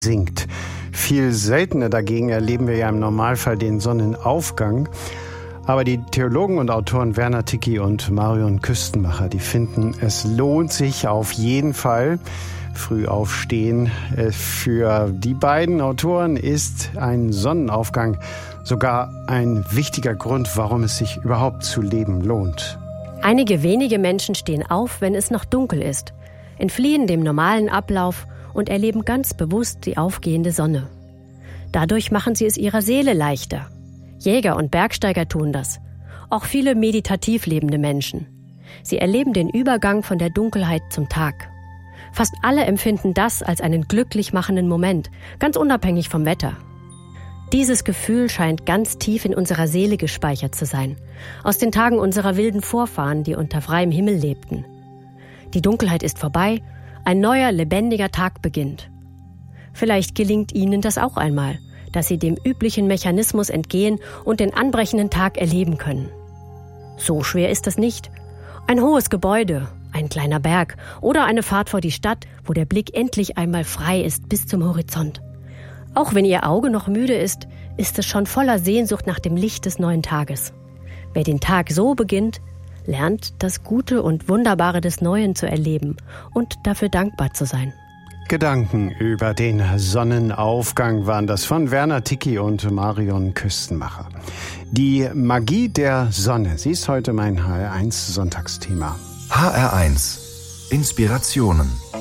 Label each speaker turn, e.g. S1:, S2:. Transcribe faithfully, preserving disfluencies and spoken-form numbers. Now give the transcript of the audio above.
S1: sinkt. Viel seltener dagegen erleben wir ja im Normalfall den Sonnenaufgang. Aber die Theologen und Autoren Werner Ticki und Marion Küstenmacher, die finden, es lohnt sich auf jeden Fall. Früh aufstehen. Für die beiden Autoren ist ein Sonnenaufgang sogar ein wichtiger Grund, warum es sich überhaupt zu leben lohnt.
S2: Einige wenige Menschen stehen auf, wenn es noch dunkel ist, entfliehen dem normalen Ablauf und erleben ganz bewusst die aufgehende Sonne. Dadurch machen sie es ihrer Seele leichter. Jäger und Bergsteiger tun das. Auch viele meditativ lebende Menschen. Sie erleben den Übergang von der Dunkelheit zum Tag. Fast alle empfinden das als einen glücklich machenden Moment, ganz unabhängig vom Wetter. Dieses Gefühl scheint ganz tief in unserer Seele gespeichert zu sein, aus den Tagen unserer wilden Vorfahren, die unter freiem Himmel lebten. Die Dunkelheit ist vorbei, ein neuer, lebendiger Tag beginnt. Vielleicht gelingt Ihnen das auch einmal, dass Sie dem üblichen Mechanismus entgehen und den anbrechenden Tag erleben können. So schwer ist das nicht. Ein hohes Gebäude, ein kleiner Berg oder eine Fahrt vor die Stadt, wo der Blick endlich einmal frei ist bis zum Horizont. Auch wenn Ihr Auge noch müde ist, ist es schon voller Sehnsucht nach dem Licht des neuen Tages. Wer den Tag so beginnt, lernt das Gute und Wunderbare des Neuen zu erleben und dafür dankbar zu sein.
S1: Gedanken über den Sonnenaufgang waren das von Werner Ticki und Marion Küstenmacher. Die Magie der Sonne, sie ist heute mein H R eins Sonntagsthema.
S3: H R eins Inspirationen.